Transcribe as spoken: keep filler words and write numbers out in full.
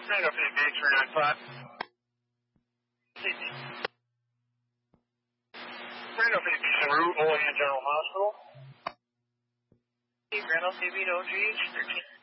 Randall P B three nine five. Randall P B en route, Olean General Hospital. Randall P B to O G H thirteen.